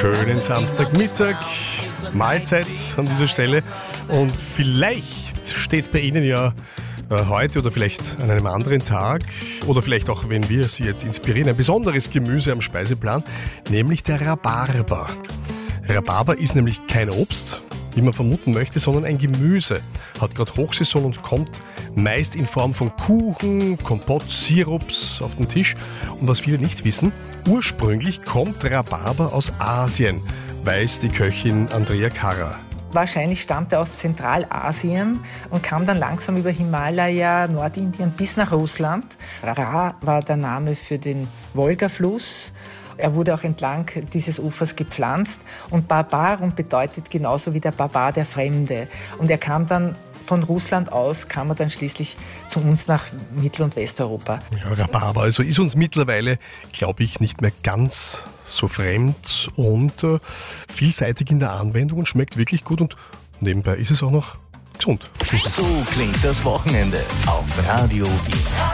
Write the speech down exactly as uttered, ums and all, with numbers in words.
Schönen Samstagmittag, Mahlzeit an dieser Stelle. Und vielleicht steht bei Ihnen ja äh, heute oder vielleicht an einem anderen Tag oder vielleicht auch, wenn wir Sie jetzt inspirieren, ein besonderes Gemüse am Speiseplan, nämlich der Rhabarber. Rhabarber ist nämlich kein Obst, wie man vermuten möchte, sondern ein Gemüse. Hat gerade Hochsaison und kommt meist in Form von Kuchen, Kompott, Sirups auf den Tisch. Und was viele nicht wissen, ursprünglich kommt Rhabarber aus Asien, weiß die Köchin Andrea Carra. Wahrscheinlich stammt er aus Zentralasien und kam dann langsam über Himalaya, Nordindien bis nach Russland. Ra war der Name für den Wolgafluss. Er wurde auch entlang dieses Ufers gepflanzt und Barbarum bedeutet genauso wie der Barbar der Fremde. Und er kam dann von Russland aus, kam er dann schließlich zu uns nach Mittel- und Westeuropa. Ja, Rhabarber, also ist uns mittlerweile, glaube ich, nicht mehr ganz so fremd und äh, vielseitig in der Anwendung und schmeckt wirklich gut und nebenbei ist es auch noch gesund. So klingt das Wochenende auf Radio Wien.